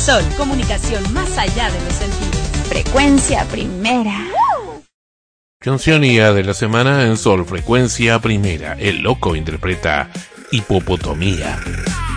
Sol, comunicación más allá de los sentidos. Frecuencia Primera. Canción IA de la semana en Sol Frecuencia Primera. El Loco interpreta Hipopotomía.